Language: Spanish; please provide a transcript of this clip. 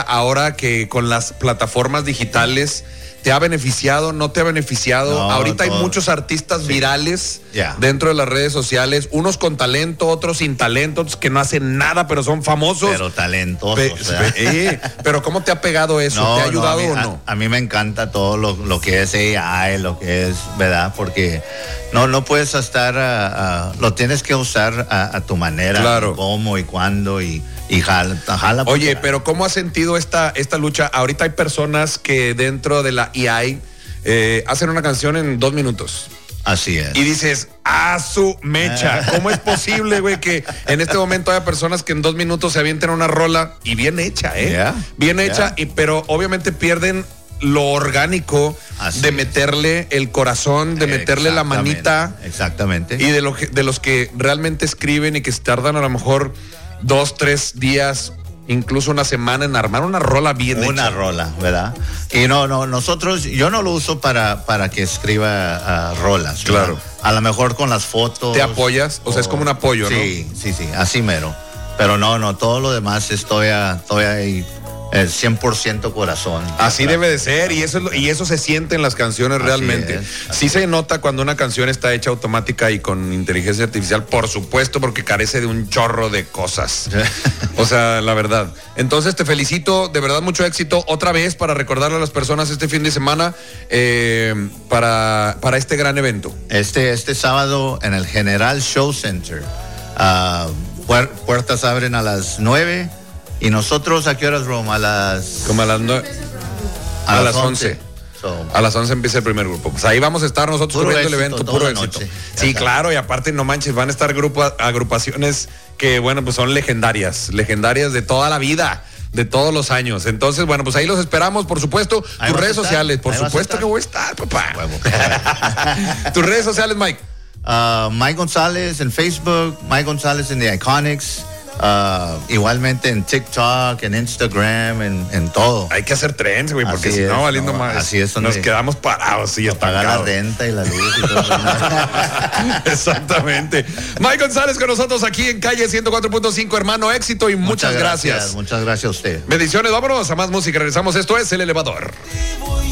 ahora que con las plataformas digitales ¿te ha beneficiado? ¿No te ha beneficiado? No, ahorita todo. hay muchos artistas virales Yeah. dentro de las redes sociales, unos con talento, otros sin talento, otros que no hacen nada pero son famosos. Pero talentosos. Pero ¿cómo te ha pegado eso? No, ¿Te ha ayudado no, o no? A mí me encanta todo lo que es AI, lo que es, ¿verdad? Porque no puedes estar, lo tienes que usar a tu manera, Claro. cómo y cuándo y jala. Oye, pero ¿cómo has sentido esta lucha? Ahorita hay personas que dentro de la AI hacen una canción en 2 minutos. Así es. Y dices, su mecha. ¿Cómo es posible, güey, que en este momento haya personas que en 2 minutos se avienten una rola y bien hecha, Yeah, bien hecha, pero obviamente pierden lo orgánico Así de es. meterle el corazón, de meterle la manita. Exactamente. Y de los que realmente escriben y que se tardan a lo mejor 2, 3 días, incluso una semana en armar una rola bien hecha. Una rola, ¿verdad? Y nosotros, yo no lo uso para que escriba rolas. ¿verdad? Claro. A lo mejor con las fotos. ¿Te apoyas? O sea, es como un apoyo, ¿no? Sí, así mero. Pero no, todo lo demás estoy ahí. El 100% corazón. Así debe de ser, y eso se siente en las canciones Así realmente. es, Sí se nota cuando una canción está hecha automática y con inteligencia artificial, por supuesto, porque carece de un chorro de cosas. O sea, la verdad. Entonces te felicito, de verdad mucho éxito otra vez para recordarle a las personas este fin de semana para este gran evento. Este sábado en el General Show Center. Puertas abren a las 9. ¿Y nosotros a qué horas, Roma? Como a las 9. A las 11. A las 11 empieza el primer grupo. Pues ahí vamos a estar nosotros cubriendo el evento, puro éxito. Sí, claro, y aparte no manches, van a estar agrupaciones que, bueno, pues son legendarias de toda la vida, de todos los años. Entonces, bueno, pues ahí los esperamos, por supuesto. Tus redes sociales, por supuesto que voy a estar, papá. Tus redes sociales, Mike. Mike González en Facebook, Mike González en The Iconics. Igualmente en TikTok, en Instagram, en todo. Hay que hacer trends, güey, porque si no, valiendo más. Así es, nos quedamos parados y pagar la renta y la luz y todo. Exactamente. Mike González con nosotros aquí en Calle 104.5, hermano, éxito y muchas gracias. Muchas gracias a usted. Bendiciones, vámonos a más música. Regresamos. Esto es El Elevador.